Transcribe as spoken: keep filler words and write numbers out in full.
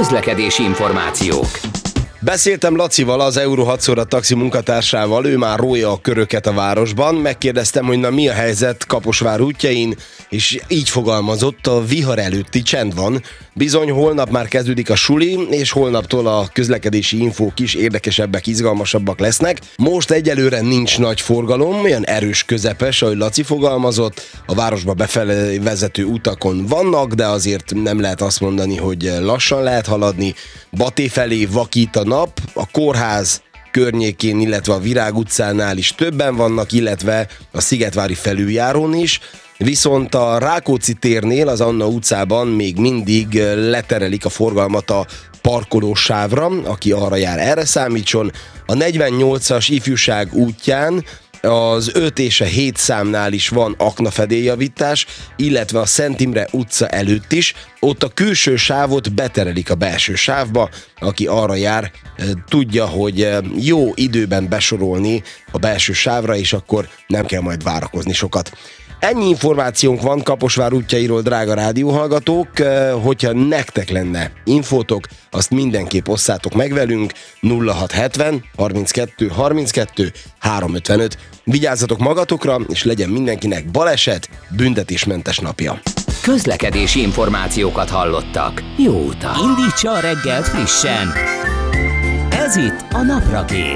Közlekedési információk. Beszéltem Lacival, az Euro hatszor taxi munkatársával, ő már rója a köröket a városban. Megkérdeztem, hogy na mi a helyzet Kaposvár útjain, és így fogalmazott: a vihar előtti csend van. Bizony, holnap már kezdődik a suli, és holnaptól a közlekedési infók is érdekesebbek, izgalmasabbak lesznek. Most egyelőre nincs nagy forgalom, olyan erős közepes, ahogy Laci fogalmazott. A városba befelé vezető utakon vannak, de azért nem lehet azt mondani, hogy lassan lehet haladni. Baté felé vakít a nap, a kórház környékén, illetve a Virág utcánál is többen vannak, illetve a Szigetvári felüljárón is. Viszont a Rákóczi térnél, az Anna utcában még mindig leterelik a forgalmat a parkolósávra, aki arra jár, erre számítson. A negyvennyolcas ifjúság útján az öt és a hét számnál is van aknafedélyjavítás, illetve a Szent Imre utca előtt is. Ott a külső sávot beterelik a belső sávba, aki arra jár, tudja, hogy jó időben besorolni a belső sávra, és akkor nem kell majd várakozni sokat. Ennyi információnk van Kaposvár útjairól, drága rádióhallgatók. Hogyha nektek lenne infótok, azt mindenképp osszátok meg velünk. nulla hat hetven harminckettő harminckettő háromszázötvenöt. Vigyázzatok magatokra, és legyen mindenkinek baleset, büntetésmentes napja. Közlekedési információkat hallottak. Jó utat! Indítsa a reggelt frissen! Ez itt a Naprakész.